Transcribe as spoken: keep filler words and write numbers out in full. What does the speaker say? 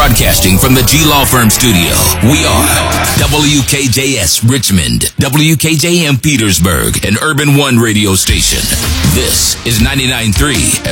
Broadcasting from the G Law Firm studio, we are W K J S Richmond, W K J M Petersburg, an Urban One radio station. This is ninety-nine point three